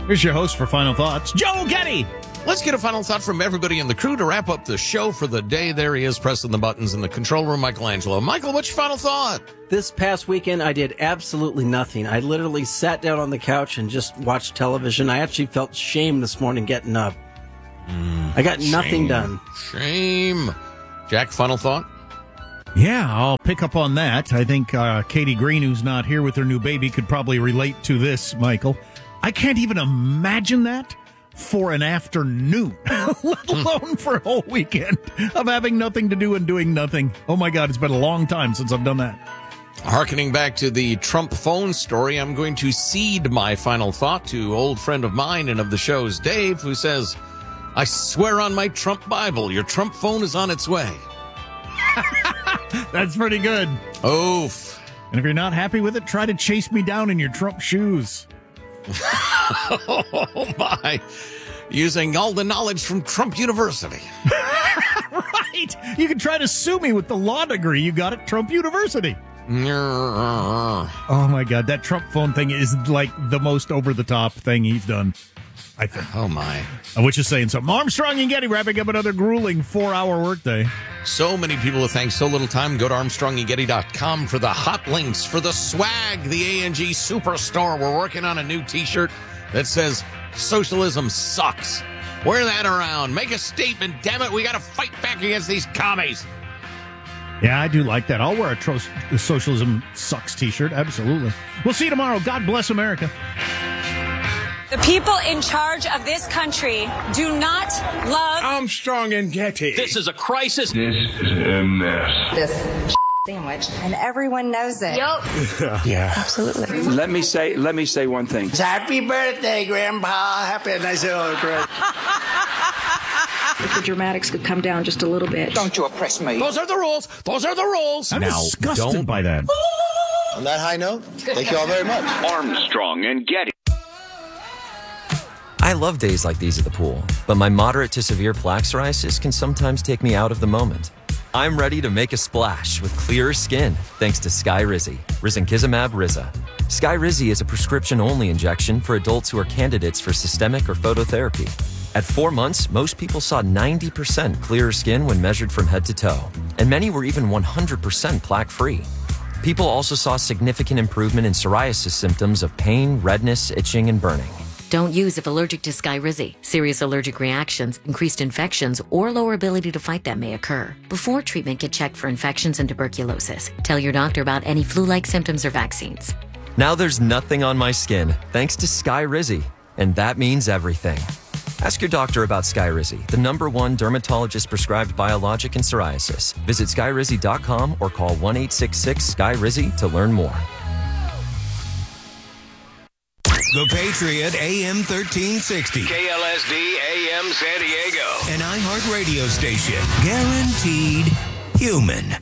Here's your host for Final Thoughts, Joe Getty. Let's get a final thought from everybody in the crew to wrap up the show for the day. There he is, pressing the buttons in the control room, Michelangelo. Michael, what's your final thought? This past weekend, I did absolutely nothing. I literally sat down on the couch and just watched television. I actually felt shame this morning getting up. I got nothing done. Shame. Jack, final thought? Yeah, I'll pick up on that. I think Katie Green, who's not here with her new baby, could probably relate to this, Michael. I can't even imagine that for an afternoon, let alone for a whole weekend of having nothing to do and doing nothing. Oh, my God, it's been a long time since I've done that. Harkening back to the Trump phone story, I'm going to cede my final thought to old friend of mine and of the show's Dave, who says, I swear on my Trump Bible, your Trump phone is on its way. That's pretty good. Oof. And if you're not happy with it, try to chase me down in your Trump shoes. Oh, my. Using all the knowledge from Trump University. Right. You can try to sue me with the law degree you got at Trump University. Oh, my God. That Trump phone thing is like the most over-the-top thing he's done, I think. Oh, my. Which is saying something. Armstrong and Getty wrapping up another grueling 4-hour workday. So many people have thanked so little time. Go to ArmstrongandGetty.com for the hot links, for the swag, the ANG Superstore. We're working on a new T-shirt that says, socialism sucks. Wear that around. Make a statement, damn it. We got to fight back against these commies. Yeah, I do like that. I'll wear a Socialism Sucks T-shirt. Absolutely. We'll see you tomorrow. God bless America. The people in charge of this country do not love Armstrong and Getty. This is a crisis. This is a mess. This sandwich, and everyone knows it. Yup. Yeah. Absolutely. Let me say one thing. Happy birthday, Grandpa. Happy, and I say, oh, great. If the dramatics could come down just a little bit. Don't you oppress me. Those are the rules. Those are the rules. I'm disgusted by that. On that high note, thank you all very much. Armstrong and Getty. I love days like these at the pool, but my moderate to severe plaque psoriasis can sometimes take me out of the moment. I'm ready to make a splash with clearer skin thanks to Skyrizi, Risankizumab Riza. Skyrizi is a prescription-only injection for adults who are candidates for systemic or phototherapy. At 4 months, most people saw 90% clearer skin when measured from head to toe, and many were even 100% plaque-free. People also saw significant improvement in psoriasis symptoms of pain, redness, itching, and burning. Don't use if allergic to Skyrizi. Serious allergic reactions, increased infections, or lower ability to fight them may occur. Before treatment, get checked for infections and tuberculosis. Tell your doctor about any flu-like symptoms or vaccines. Now there's nothing on my skin thanks to Skyrizi, and that means everything. Ask your doctor about Skyrizi, the #1 dermatologist-prescribed biologic in psoriasis. Visit Skyrizi.com or call 1-866-SKYRIZI to learn more. The Patriot AM 1360. KLSD AM San Diego. An iHeart radio station. Guaranteed human.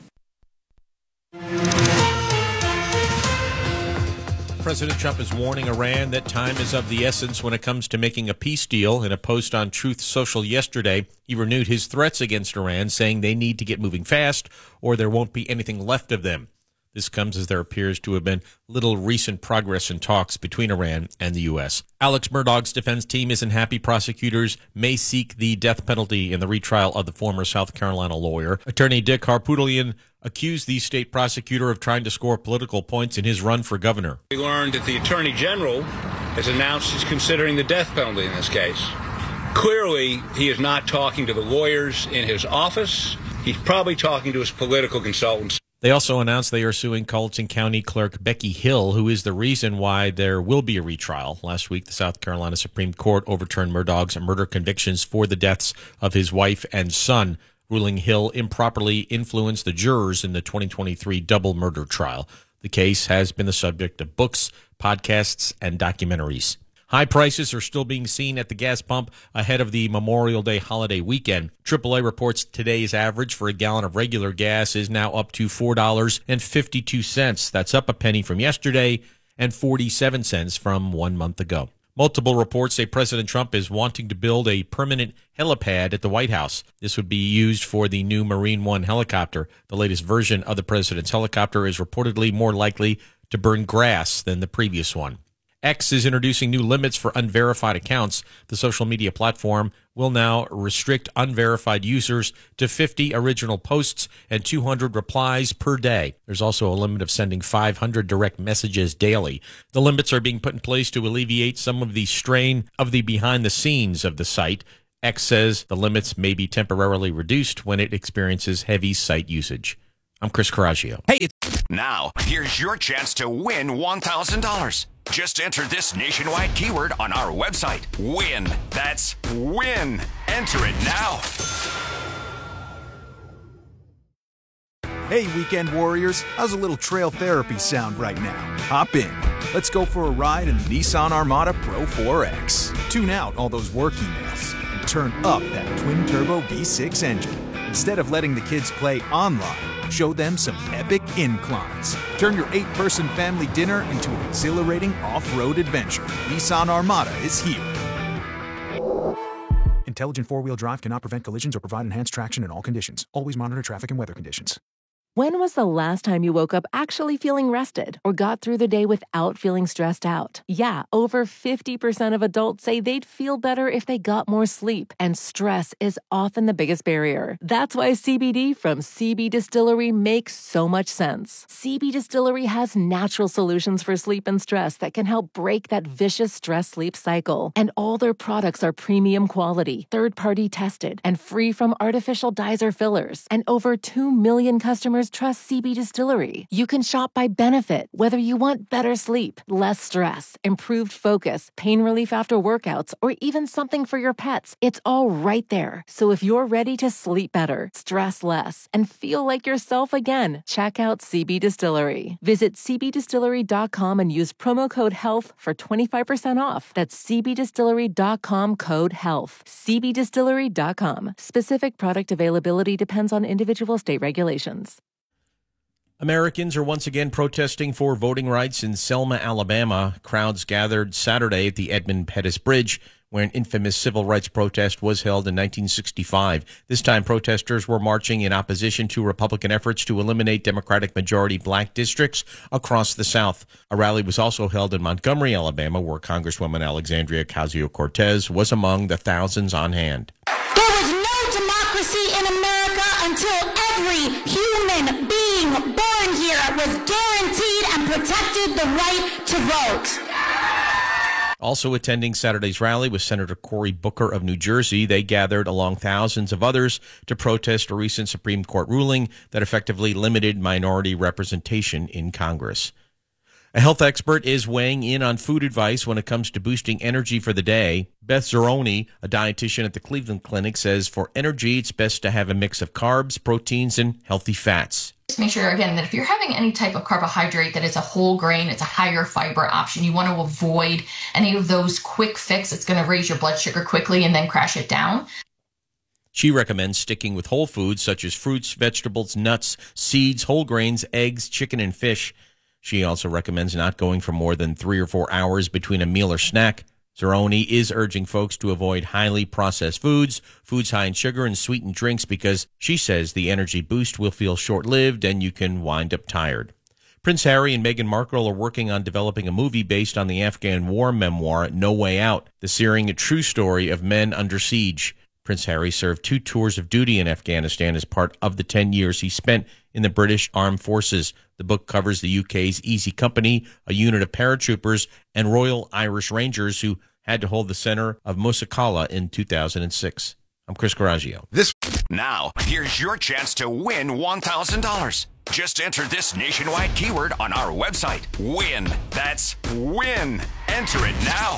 President Trump is warning Iran that time is of the essence when it comes to making a peace deal. In a post on Truth Social yesterday, he renewed his threats against Iran, saying they need to get moving fast or there won't be anything left of them. This comes as there appears to have been little recent progress in talks between Iran and the U.S. Alex Murdaugh's defense team isn't happy prosecutors may seek the death penalty in the retrial of the former South Carolina lawyer. Attorney Dick Harpootlian accused the state prosecutor of trying to score political points in his run for governor. We learned that the Attorney General has announced he's considering the death penalty in this case. Clearly, he is not talking to the lawyers in his office. He's probably talking to his political consultants. They also announced they are suing Colleton County Clerk Becky Hill, who is the reason why there will be a retrial. Last week, the South Carolina Supreme Court overturned Murdaugh's murder convictions for the deaths of his wife and son, ruling Hill improperly influenced the jurors in the 2023 double murder trial. The case has been the subject of books, podcasts, and documentaries. High prices are still being seen at the gas pump ahead of the Memorial Day holiday weekend. AAA reports today's average for a gallon of regular gas is now up to $4.52. That's up a penny from yesterday and 47 cents from 1 month ago. Multiple reports say President Trump is wanting to build a permanent helipad at the White House. This would be used for the new Marine One helicopter. The latest version of the president's helicopter is reportedly more likely to burn grass than the previous one. X is introducing new limits for unverified accounts. The social media platform will now restrict unverified users to 50 original posts and 200 replies per day. There's also a limit of sending 500 direct messages daily. The limits are being put in place to alleviate some of the strain of the behind the scenes of the site. X says the limits may be temporarily reduced when it experiences heavy site usage. I'm Chris Coraggio. Hey, now, here's your chance to win $1,000. Just enter this nationwide keyword on our website. WIN. That's WIN. Enter it now. Hey, weekend warriors. How's a little trail therapy sound right now? Hop in. Let's go for a ride in the Nissan Armada Pro 4X. Tune out all those work emails and turn up that twin-turbo V6 engine. Instead of letting the kids play online, show them some epic inclines. Turn your 8-person family dinner into an exhilarating off-road adventure. Nissan Armada is here. Intelligent four-wheel drive cannot prevent collisions or provide enhanced traction in all conditions. Always monitor traffic and weather conditions. When was the last time you woke up actually feeling rested or got through the day without feeling stressed out? Yeah, over 50% of adults say they'd feel better if they got more sleep, and stress is often the biggest barrier. That's why CBD from CB Distillery makes so much sense. CB Distillery has natural solutions for sleep and stress that can help break that vicious stress-sleep cycle. And all their products are premium quality, third-party tested, and free from artificial dyes or fillers. And over 2 million customers trust CB Distillery. You can shop by benefit, whether you want better sleep, less stress, improved focus, pain relief after workouts, or even something for your pets. It's all right there. So if you're ready to sleep better, stress less, and feel like yourself again, check out CB Distillery. Visit cbdistillery.com and use promo code HEALTH for 25% off. That's cbdistillery.com, code HEALTH. cbdistillery.com. Specific product availability depends on individual state regulations. Americans are once again protesting for voting rights in Selma, Alabama. Crowds gathered Saturday at the Edmund Pettus Bridge, where an infamous civil rights protest was held in 1965. This time, protesters were marching in opposition to Republican efforts to eliminate Democratic majority black districts across the South. A rally was also held in Montgomery, Alabama, where Congresswoman Alexandria Ocasio-Cortez was among the thousands on hand. There was no democracy in America until every human being born here was guaranteed and protected the right to vote. Also attending Saturday's rally was Senator Cory Booker of New Jersey. They gathered along thousands of others to protest a recent Supreme Court ruling that effectively limited minority representation in Congress. A health expert is weighing in on food advice when it comes to boosting energy for the day. Beth Zeroni, a dietitian at the Cleveland Clinic, says for energy, it's best to have a mix of carbs, proteins, and healthy fats. Just make sure, again, that if you're having any type of carbohydrate, that it's a whole grain, it's a higher fiber option. You want to avoid any of those quick fix. It's going to raise your blood sugar quickly and then crash it down. She recommends sticking with whole foods such as fruits, vegetables, nuts, seeds, whole grains, eggs, chicken, and fish. She also recommends not going for more than 3 or 4 hours between a meal or snack. Zeroni is urging folks to avoid highly processed foods high in sugar, and sweetened drinks because she says the energy boost will feel short-lived and you can wind up tired. Prince Harry and Meghan Markle are working on developing a movie based on the Afghan war memoir, No Way Out, the searing a true story of men under siege. Prince Harry served 2 tours of duty in Afghanistan as part of the 10 years he spent in the British Armed Forces. The book covers the UK's Easy Company, a unit of paratroopers, and Royal Irish Rangers who had to hold the center of Musakala in 2006. I'm Chris Coraggio. Now, here's your chance to win $1,000. Just enter this nationwide keyword on our website. WIN. That's WIN. Enter it now.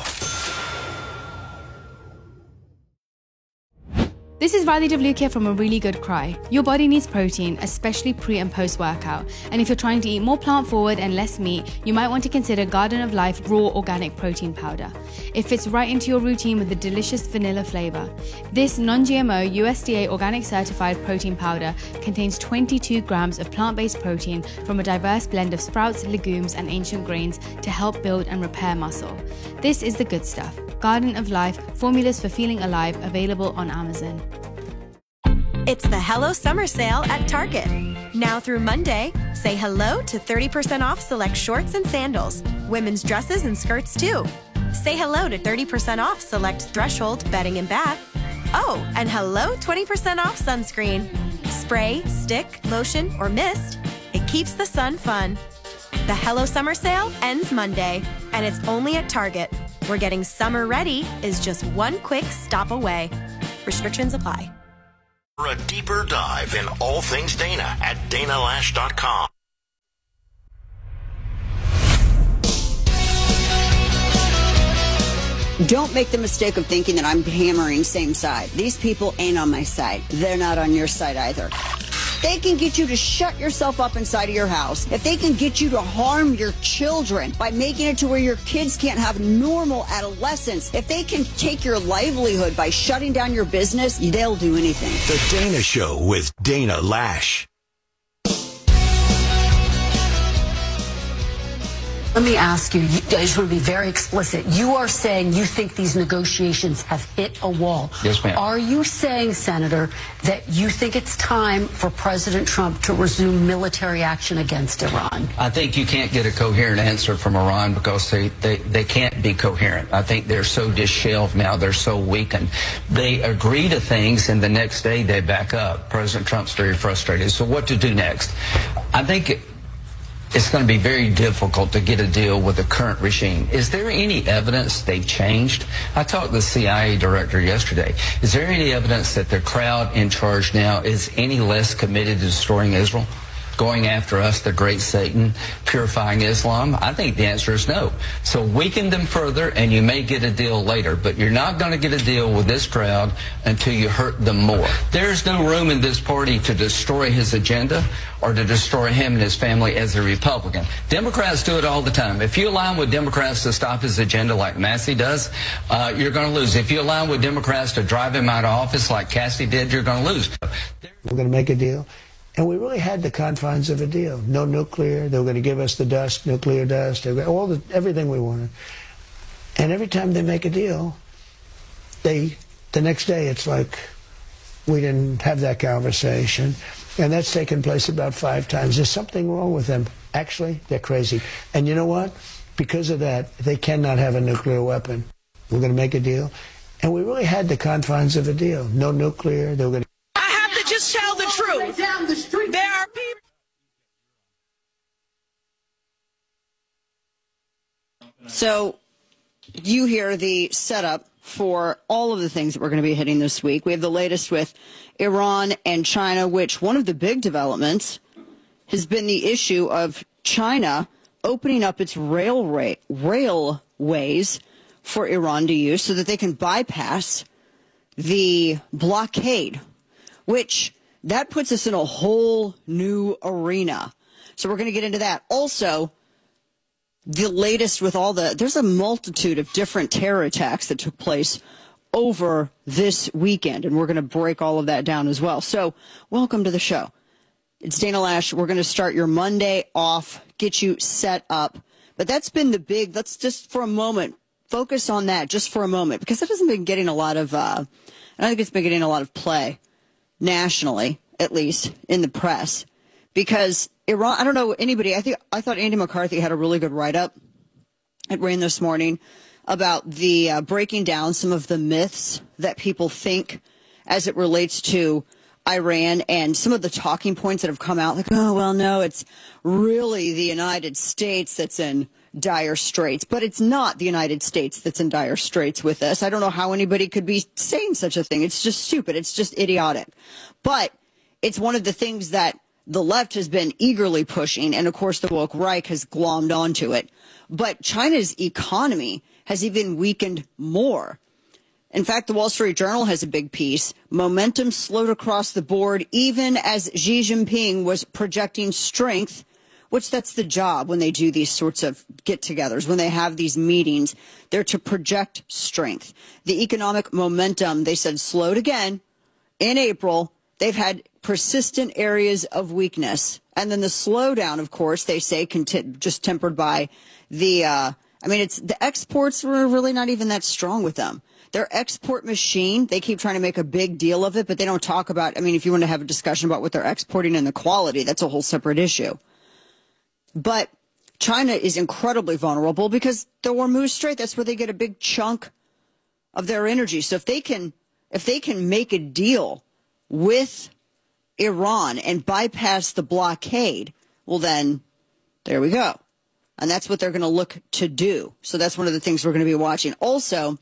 This is Riley DeVlukia from A Really Good Cry. Your body needs protein, especially pre and post workout. And if you're trying to eat more plant forward and less meat, you might want to consider Garden of Life Raw Organic Protein Powder. It fits right into your routine with a delicious vanilla flavor. This non-GMO USDA organic certified protein powder contains 22 grams of plant-based protein from a diverse blend of sprouts, legumes, and ancient grains to help build and repair muscle. This is the good stuff. Garden of Life, formulas for feeling alive, available on Amazon. It's the Hello Summer Sale at Target. Now through Monday, say hello to 30% off select shorts and sandals. women's dresses and skirts too. Say hello to 30% off select Threshold bedding and bath. Oh, and hello 20% off sunscreen. Spray, stick, lotion, or mist. It keeps the sun fun. The Hello Summer Sale ends Monday, and it's only at Target, where getting summer ready is just one quick stop away. Restrictions apply. For a deeper dive in all things Dana at DanaLash.com. Don't make the mistake of thinking that I'm hammering same side. These people ain't on my side. They're not on your side either. They can get you to shut yourself up inside of your house, if they can get you to harm your children by making it to where your kids can't have normal adolescence, if they can take your livelihood by shutting down your business, they'll do anything. The Dana Show with Dana Lash. Let me ask you, I just want to be very explicit. You are saying you think these negotiations have hit a wall. Yes, ma'am. Are you saying, Senator, that you think it's time for President Trump to resume military action against Iran? I think you can't get a coherent answer from Iran because they can't be coherent. I think they're so disheveled now. They're so weakened. They agree to things, and the next day they back up. President Trump's very frustrated. So what to do next? I think it's going to be very difficult to get a deal with the current regime. Is there any evidence they've changed? I talked to the CIA director yesterday. Is there any evidence that the crowd in charge now is any less committed to destroying Israel, going after us, the great Satan, purifying Islam? I think the answer is no. So weaken them further, and you may get a deal later. But you're not going to get a deal with this crowd until you hurt them more. There's no room in this party to destroy his agenda or to destroy him and his family as a Republican. Democrats do it all the time. If you align with Democrats to stop his agenda like Massey does, you're going to lose. If you align with Democrats to drive him out of office like Cassidy did, you're going to lose. We're going to make a deal. And we really had the confines of a deal. No nuclear. They were going to give us the dust, nuclear dust, everything we wanted. And every time they make a deal, the next day it's like we didn't have that conversation. And that's taken place about 5 times. There's something wrong with them. Actually, they're crazy. And you know what? Because of that, they cannot have a nuclear weapon. We're going to make a deal. And we really had the confines of a deal. No nuclear. They were going to... I have to just tell the truth. Down the street. There are people. So you hear the setup for all of the things that we're going to be hitting this week. We have the latest with Iran and China, which one of the big developments has been the issue of China opening up its railways for Iran to use so that they can bypass the blockade, which that puts us in a whole new arena. So we're going to get into that. Also, the latest with there's a multitude of different terror attacks that took place over this weekend, and we're going to break all of that down as well. So welcome to the show. It's Dana Lash. We're going to start your Monday off, get you set up. But that's been the big, let's just for a moment focus on that just for a moment, because it hasn't been getting a lot of, I don't think it's been getting a lot of play nationally, at least in the press, because Iran, I don't know anybody, I thought Andy McCarthy had a really good write-up. It ran this morning about the breaking down some of the myths that people think as it relates to Iran and some of the talking points that have come out, like, oh, well, no, it's really the United States that's in dire straits. But it's not the United States that's in dire straits with this. I don't know how anybody could be saying such a thing. It's just stupid. It's just idiotic. But it's one of the things that the left has been eagerly pushing, and of course the woke Reich has glommed onto it. But China's economy has even weakened more. In fact, the Wall Street Journal has a big piece. Momentum slowed across the board, even as Xi Jinping was projecting strength, which that's the job when they do these sorts of get-togethers, when they have these meetings. They're to project strength. The economic momentum, they said, slowed again in April. They've had persistent areas of weakness. And then the slowdown, of course, they say, just tempered by the, it's the exports were really not even that strong with them. Their export machine, they keep trying to make a big deal of it, but they don't talk about, if you want to have a discussion about what they're exporting and the quality, that's a whole separate issue. But China is incredibly vulnerable because the Hormuz Strait, that's where they get a big chunk of their energy. So if they can make a deal with Iran and bypass the blockade, well, then there we go. And that's what they're going to look to do. So that's one of the things we're going to be watching. Also,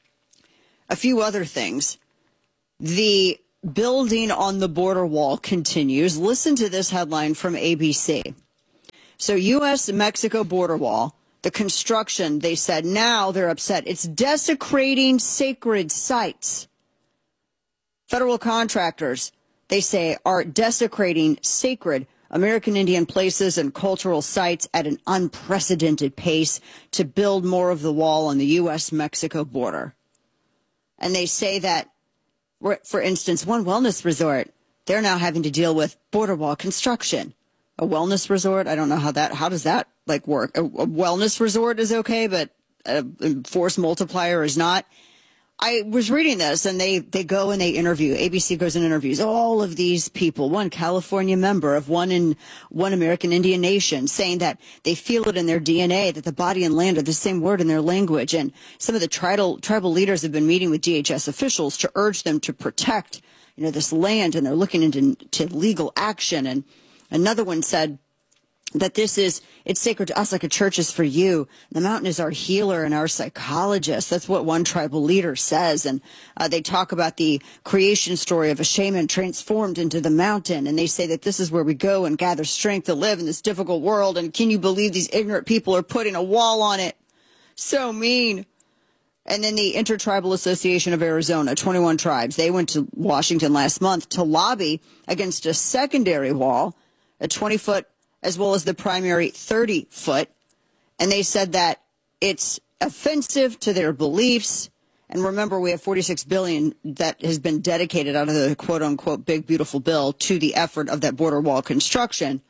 a few other things. The building on the border wall continues. Listen to this headline from ABC. So U.S.-Mexico border wall, the construction, they said, now they're upset. It's desecrating sacred sites. Federal contractors, they say, are desecrating sacred American Indian places and cultural sites at an unprecedented pace to build more of the wall on the U.S.-Mexico border. And they say that, for instance, one wellness resort, they're now having to deal with border wall construction. A wellness resort, I don't know how does that work? A wellness resort is okay, but a force multiplier is not. I was reading this, and they go and they interview. ABC goes and interviews all of these people. One California member of one American Indian nation saying that they feel it in their DNA, that the body and land are the same word in their language. And some of the tribal leaders have been meeting with DHS officials to urge them to protect, this land, and they're looking into legal action. And another one said that it's sacred to us like a church is for you. The mountain is our healer and our psychologist. That's what one tribal leader says. And they talk about the creation story of a shaman transformed into the mountain. And they say that this is where we go and gather strength to live in this difficult world. And can you believe these ignorant people are putting a wall on it? So mean. And then the Intertribal Association of Arizona, 21 tribes, they went to Washington last month to lobby against a secondary wall, a 20-foot as well as the primary 30-foot. And they said that it's offensive to their beliefs. And remember, we have $46 billion that has been dedicated out of the quote-unquote big, beautiful bill to the effort of that border wall construction.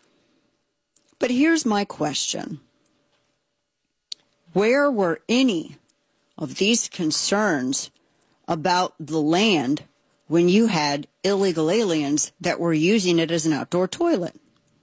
But here's my question. Where were any of these concerns about the land when you had illegal aliens that were using it as an outdoor toilet?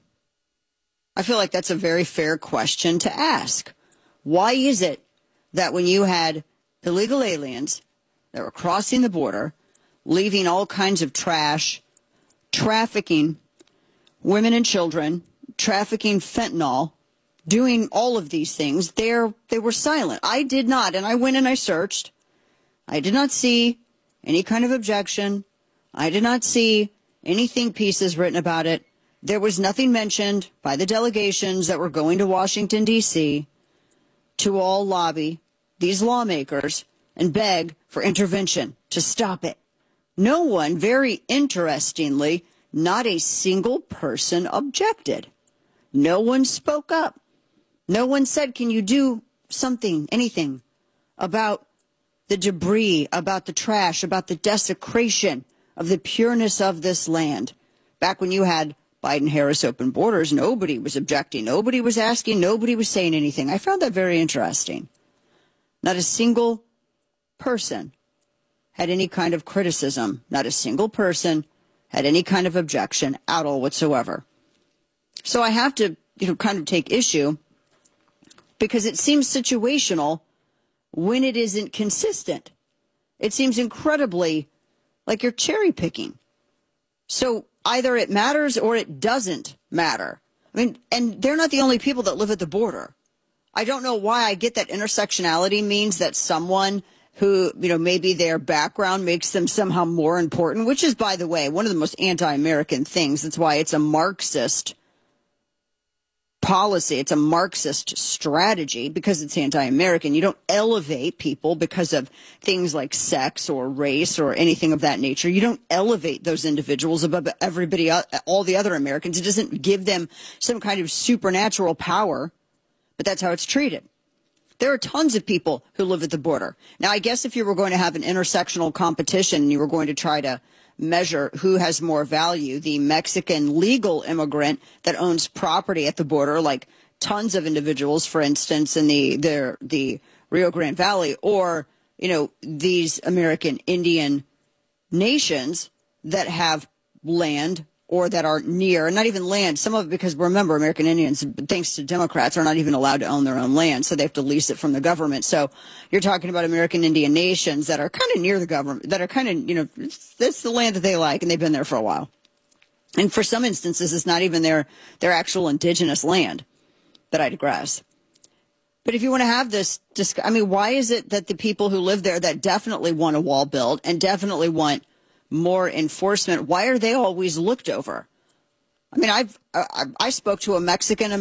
I feel like that's a very fair question to ask. Why is it that when you had illegal aliens that were crossing the border, leaving all kinds of trash, trafficking women and children, trafficking fentanyl, doing all of these things, they were silent? I did not, and I went and I searched. I did not see any kind of objection. I did not see any think pieces written about it. There was nothing mentioned by the delegations that were going to Washington, D.C. to all lobby these lawmakers and beg for intervention to stop it. No one, very interestingly, not a single person objected. No one spoke up. No one said, can you do something, anything about the debris, about the trash, about the desecration of the pureness of this land? Back when you had Biden-Harris open borders, nobody was objecting. Nobody was asking. Nobody was saying anything. I found that very interesting. Not a single person had any kind of criticism. Not a single person had any kind of objection at all whatsoever. So I have to, kind of take issue because it seems situational when it isn't consistent. It seems incredibly like you're cherry picking. So either it matters or it doesn't matter. I mean, and they're not the only people that live at the border. I don't know why I get that intersectionality means that someone who, maybe their background makes them somehow more important, which is, by the way, one of the most anti-American things. That's why it's a Marxist policy. It's a Marxist strategy because it's anti-American. You don't elevate people because of things like sex or race or anything of that nature. You don't elevate those individuals above everybody, all the other Americans. It doesn't give them some kind of supernatural power, but that's how it's treated. There are tons of people who live at the border. Now, I guess if you were going to have an intersectional competition and you were going to try to measure who has more value, the Mexican legal immigrant that owns property at the border, like tons of individuals, for instance, in the Rio Grande Valley, or, these American Indian nations that have land or that are near, and not even land. Some of it because, remember, American Indians, thanks to Democrats, are not even allowed to own their own land, so they have to lease it from the government. So you're talking about American Indian nations that are kind of near the government, that are kind of, that's the land that they like, and they've been there for a while. And for some instances, it's not even their actual indigenous land, but I digress. But if you want to have this, why is it that the people who live there that definitely want a wall built and definitely want more enforcement, why are they always looked over? I mean, I spoke to a Mexican